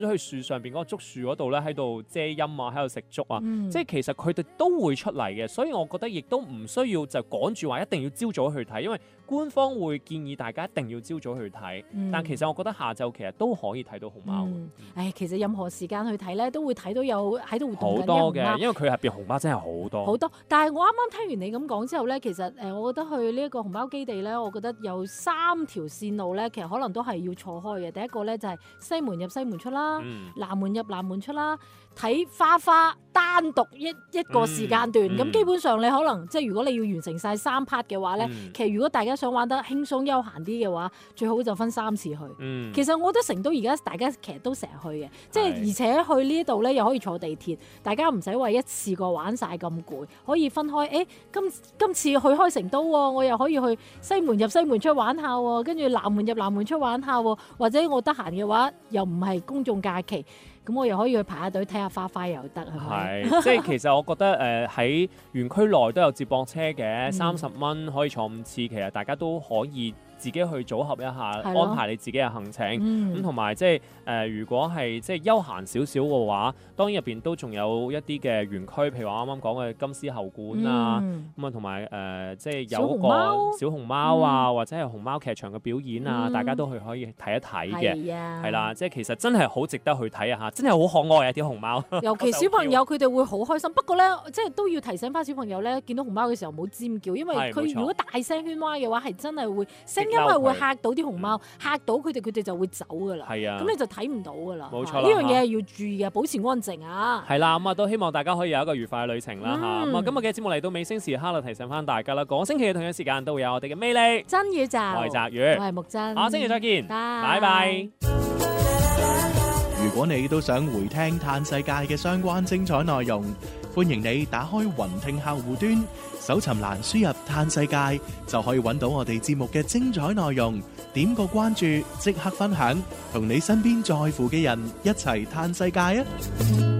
咗去樹上邊嗰個竹樹嗰度咧，喺度遮陰啊，喺度食竹啊，即係其實佢哋都會出嚟嘅，所以我覺得亦都唔需要就趕住話一定要朝早去睇，因為官方會建議大家一定要朝早去睇，但其實我覺得下晝其實都可以睇到熊貓。 其實任何時間去睇咧，都會睇到有喺度活動緊好多嘅，因為佢入邊熊貓真係好多。 好多，但係我啱啱聽完你咁講之後咧，其實我覺得去呢一個熊貓基地咧，我覺得有3條線路咧，其實可能都係要錯開嘅。第一個咧就係西門入西門出啦，南門入南門出啦。睇花單獨一個時間段，咁基本上你可能即係如果你要完成晒3 part 嘅話咧，其實如果大家想玩得輕鬆休閒啲嘅話，最好就分3次去。其實我覺得成都而家大家其實都成日去嘅，即係而且去呢度咧又可以坐地鐵，大家唔使話一次過玩晒咁攰，可以分開。今次去開成都喎，我又可以去西門入西門出玩下喎，跟住南門入南門出玩下喎，或者我得閒嘅話又唔係公眾假期。咁我又可以去排下隊睇下花又得，係咪？ 係，即係其實我覺得喺園區內都有接駁車嘅，30蚊可以坐5次，其實大家都可以自己去組合一下，安排你自己嘅行程。咁同埋即係如果係即係休閒少少嘅話，當然入邊都仲有一啲嘅園區，譬如話啱啱講嘅金絲猴館啊，咁啊同埋即係有個小熊貓啊，或者係熊貓劇場嘅表演啊，大家都可以睇一睇嘅。係啦，即係其實真係好值得去睇下，真係好可愛啊啲熊貓。 尤其小朋友佢哋會好開心，不過咧即係都要提醒翻小朋友咧，見到熊貓嘅時候唔好尖叫，因為佢如果大聲喧譁嘅話，係真係會因為會嚇到啲熊貓，嚇到佢哋就會走噶啦。係啊，咁你就睇唔到噶啦。冇錯，呢樣嘢係要注意嘅，保持安靜啊。 係啦，咁啊都希望大家可以有一個愉快嘅旅程啦嚇。咁啊今日嘅節目嚟到尾聲時刻啦，提醒翻大家啦，個星期嘅同樣時間都會有我哋嘅魅力真宇宙， 我係澤宇， 我係木真， 下星期再見，拜拜。 如果你都想回聽嘆世界嘅相關精彩內容，歡迎你打開雲聽客戶端，搜尋欄輸入嘆世界，就可以揾到我哋節目嘅精彩內容。點個關注，即刻分享，同你身邊在乎嘅人一齊嘆世界啊！